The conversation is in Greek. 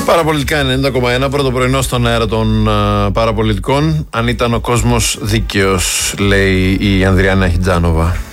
Παραπολιτικά 90,1, πρώτο πρωινό στον αέρα των παραπολιτικών. Αν ήταν ο κόσμος δίκαιος, λέει η Ανδριάννα Χιτζάνοβα.